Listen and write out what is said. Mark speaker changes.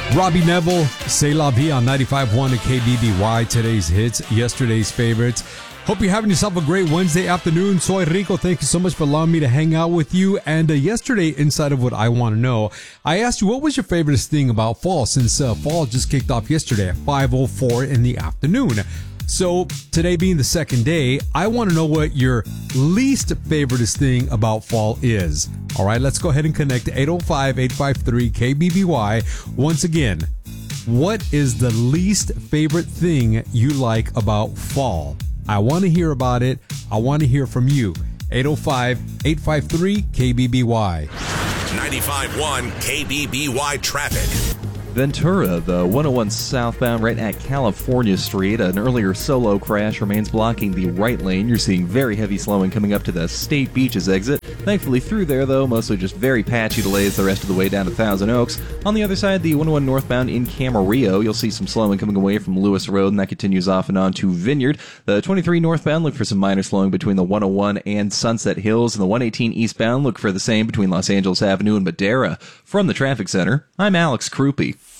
Speaker 1: Robbie Neville, C'est La Vie on 95.1 at KBBY. Today's hits, yesterday's favorites. Hope you're having yourself a great Wednesday afternoon. Soy Rico, thank you so much for allowing me to hang out with you. And yesterday, inside of What I Want to Know, I asked you what was your favorite thing about fall, since fall just kicked off yesterday at 5:04 in the afternoon. So today being the second day, I want to know what your least favoriteest thing about fall is. All right, let's go ahead and connect to 805-853-KBBY. Once again, what is the least favorite thing you like about fall? I want to hear about it. I want to hear from you. 805-853-KBBY.
Speaker 2: 95.1 KBBY traffic.
Speaker 3: Ventura, the 101 southbound right at California Street. An earlier solo crash remains blocking the right lane. You're seeing very heavy slowing coming up to the State Beaches exit. Thankfully through there, though, mostly just very patchy delays the rest of the way down to Thousand Oaks. On the other side, the 101 northbound in Camarillo, you'll see some slowing coming away from Lewis Road, and that continues off and on to Vineyard. The 23 northbound, look for some minor slowing between the 101 and Sunset Hills, and the 118 eastbound, look for the same between Los Angeles Avenue and Madera. From the traffic center, I'm Alex Krupe.